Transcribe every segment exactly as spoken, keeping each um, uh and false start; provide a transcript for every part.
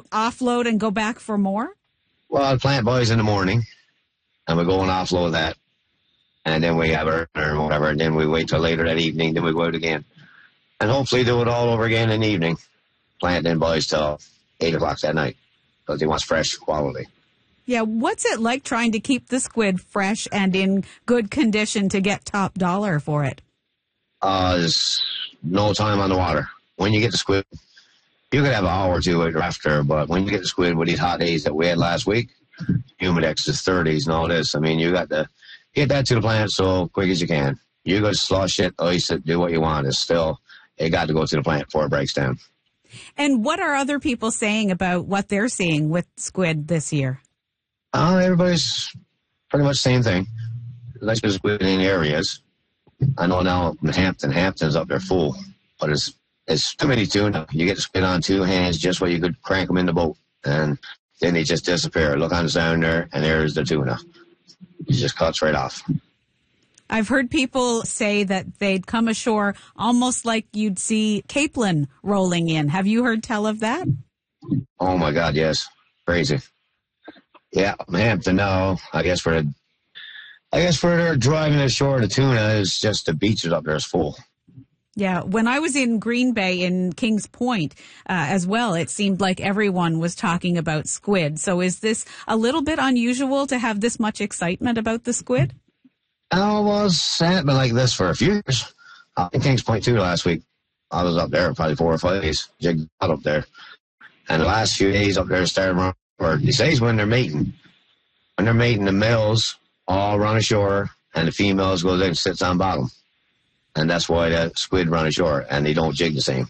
offload and go back for more? Well, the plant boys in the morning, and we go and offload that. And then we have our or whatever, and then we wait till later that evening, then we go out again. And hopefully do it all over again in the evening. Plant then boys till eight o'clock that night, because he wants fresh quality. Yeah, what's it like trying to keep the squid fresh and in good condition to get top dollar for it? Uh, there's no time on the water. When you get the squid, you could have an hour or two after, but when you get the squid with these hot days that we had last week, Humidex is thirties and all this. I mean, you got to get that to the plant so quick as you can. You got to slush it, ice it, do what you want. It's still, it got to go to the plant before it breaks down. And what are other people saying about what they're seeing with squid this year? Uh, everybody's pretty much the same thing. Like there's squid in areas. I know now in Hampton, Hampton's up there full, but it's it's too many tuna. You get the squid on two hands just where you could crank them in the boat, and then they just disappear. Look on the sound there, and there's the tuna. It just cuts right off. I've heard people say that they'd come ashore almost like you'd see capelin rolling in. Have you heard tell of that? Oh, my God, yes. Crazy. Yeah, Hampton now, I guess for the, I guess for their driving ashore, the tuna is just the beaches up there is full. Yeah, when I was in Green Bay in Kings Point uh, as well, it seemed like everyone was talking about squid. So is this a little bit unusual to have this much excitement about the squid? I was been like this for a few years. Uh, in Kings Point, too, last week. I was up there probably four or five days. Jigged out up there. And the last few days up there started around, or these days when they're mating. When they're mating, the males all run ashore, and the females goes in and sits on bottom. And that's why the squid run ashore, and they don't jig the same.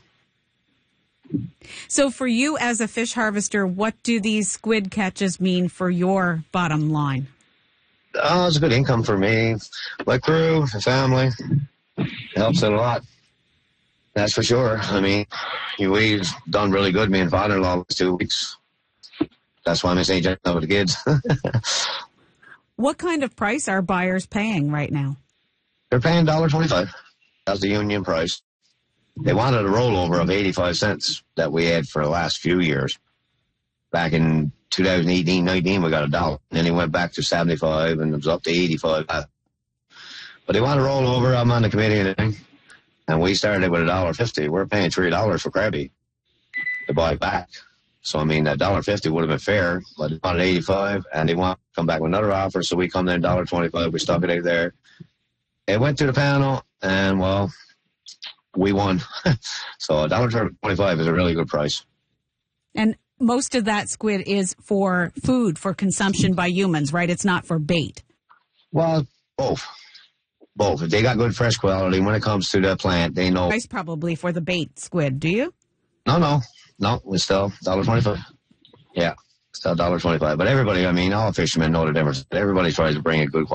So for you as a fish harvester, what do these squid catches mean for your bottom line? Oh, it's a good income for me, my crew, the family. It helps it a lot. That's for sure. I mean, we've done really good, me and father-in-law, last two weeks. That's why I'm in Saint John with the kids. What kind of price are buyers paying right now? They're paying one dollar twenty-five. That's the union price. They wanted a rollover of eighty-five cents that we had for the last few years. Back in two thousand eighteen nineteen, we got a dollar. And then he went back to seventy-five, and it was up to eighty-five. But they want to roll over. I'm on the committee and everything. And we started with a dollar fifty. We're paying three dollars for crabby to buy back. So, I mean, that one dollar fifty would have been fair, but they wanted eighty-five, and they want to come back with another offer. So we come there one dollar twenty-five. We stuck it out there. It went to the panel, and, well, we won. So one dollar twenty-five is a really good price. And most of that squid is for food, for consumption by humans, right? It's not for bait. Well, both. Both. If they got good fresh quality, when it comes to the plant, they know. Price probably for the bait squid, do you? No, no. No, it's still one dollar twenty-five. Yeah, still one dollar twenty-five. But everybody, I mean, all fishermen know the difference. Everybody tries to bring a good quality.